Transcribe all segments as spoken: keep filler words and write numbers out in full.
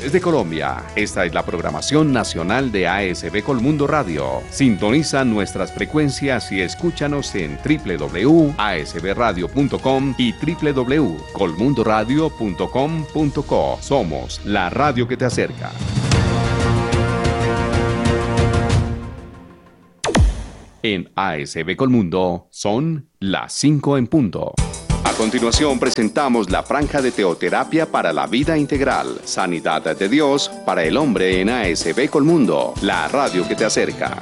Desde Colombia, esta es la programación nacional de A S B Colmundo Radio. Sintoniza nuestras frecuencias y escúchanos en doble u doble u doble u punto a s b radio punto com y doble u doble u doble u punto colmundo radio punto com punto co. Somos la radio que te acerca. En A S B Colmundo son las cinco en punto. A continuación presentamos la franja de teoterapia para la vida integral, sanidad de Dios para el hombre en A S B Colmundo, la radio que te acerca.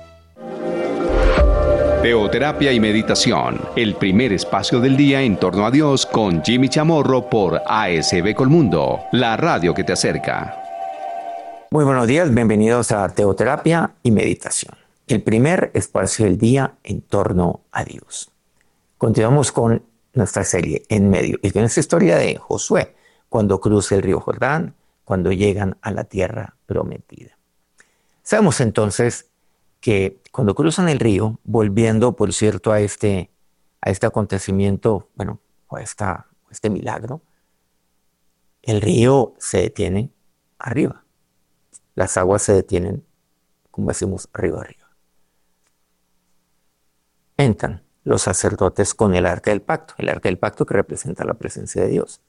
Teoterapia y meditación, el primer espacio del día en torno a Dios con Jimmy Chamorro por A S B Colmundo, la radio que te acerca. Muy buenos días, bienvenidos a Teoterapia y Meditación, el primer espacio del día en torno a Dios. Continuamos con nuestra serie En Medio, y con esta historia de Josué, cuando cruza el río Jordán, cuando llegan a la tierra prometida. Sabemos entonces que cuando cruzan el río, volviendo, por cierto, a este, a este acontecimiento, bueno, o a esta, este milagro, el río se detiene arriba. Las aguas se detienen, como decimos, arriba arriba. Entran los sacerdotes con el arca del pacto, el arca del pacto que representa la presencia de Dios.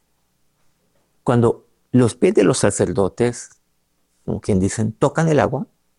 Cuando los pies de los sacerdotes, como quien dicen, tocan el agua,